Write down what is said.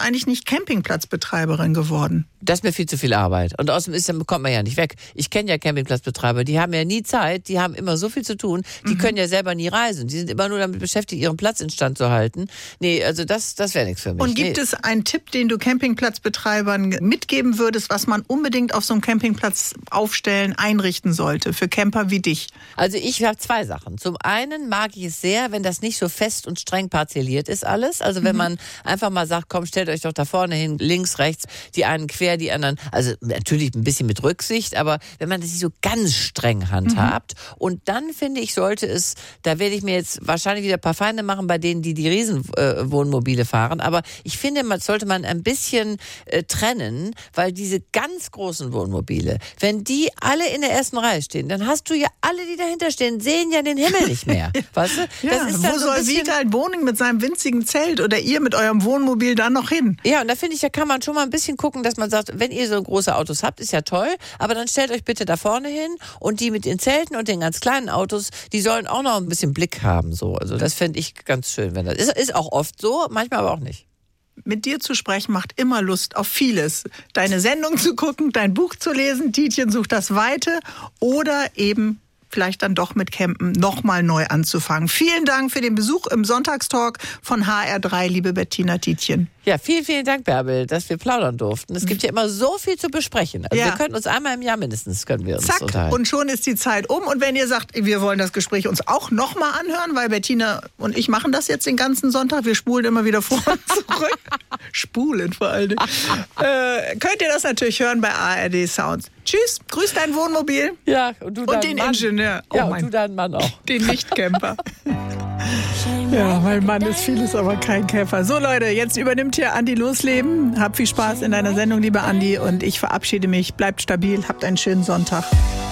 eigentlich nicht Campingplatzbetreiberin geworden? Das ist mir viel zu viel Arbeit. Und außerdem kommt man ja nicht weg. Ich kenne ja Campingplatzbetreiber, die haben ja nie Zeit, die haben immer so viel zu tun, die können ja selber nie reisen. Die sind immer nur damit beschäftigt, ihren Platz instand zu halten. Nee, also das wäre nichts für mich. Und gibt es einen Tipp, den du Campingplatzbetreibern mitgeben würdest, was man unbedingt auf so einem Campingplatz aufstellen, einrichten sollte für Camper wie dich? Also ich habe 2 Sachen. Zum einen mag ich es sehr, wenn das nicht so fest und streng parzelliert ist alles. Also wenn man einfach mal sagt, komm, stellt euch doch da vorne hin, links, rechts, die einen quer, die anderen. Also natürlich ein bisschen mit Rücksicht, aber wenn man das nicht so ganz streng handhabt. Und dann finde ich, sollte es, da werde ich mir jetzt wahrscheinlich wieder ein paar Feinde machen bei denen, die Riesenwohnmobile fahren. Aber ich finde, sollte man ein bisschen trennen, weil diese ganz großen Wohnmobile, wenn die alle in der ersten Reihe stehen, dann hast du ja alle, die dahinter stehen, sehen ja den Himmel nicht mehr. Weißt du? Ja, das ist wo soll Wiegald Boning mit seinem winzigen Zelt oder ihr mit eurem Wohnmobil dann noch hin? Ja, und da finde ich, da kann man schon mal ein bisschen gucken, dass man sagt, wenn ihr so große Autos habt, ist ja toll, aber dann stellt euch bitte da vorne hin und die mit den Zelten und den ganz kleinen Autos, die sollen auch noch ein bisschen Blick haben. So. Also das fände ich ganz schön. Wenn das ist auch oft so, manchmal aber auch nicht. Mit dir zu sprechen macht immer Lust auf vieles. Deine Sendung zu gucken, dein Buch zu lesen, Tietjen sucht das Weite oder eben vielleicht dann doch mit Campen nochmal neu anzufangen. Vielen Dank für den Besuch im Sonntagstalk von HR3, liebe Bettina Tietjen. Ja, vielen, vielen Dank, Bärbel, dass wir plaudern durften. Es gibt ja immer so viel zu besprechen. Also wir könnten uns einmal im Jahr mindestens unterhalten. Und schon ist die Zeit um. Und wenn ihr sagt, wir wollen das Gespräch uns auch nochmal anhören, weil Bettina und ich machen das jetzt den ganzen Sonntag, wir spulen immer wieder vor und zurück. Spulen vor allen Dingen. Könnt ihr das natürlich hören bei ARD Sounds. Tschüss, grüß dein Wohnmobil. Ja, und du und den Mann. Ingenieur. Ja, und du deinen Mann auch. Den Nicht-Camper. Ja, mein Mann ist vieles, aber kein Camper. So Leute, jetzt übernimmt hier Andi Losleben. Habt viel Spaß in deiner Sendung, lieber Andi. Und ich verabschiede mich. Bleibt stabil, habt einen schönen Sonntag.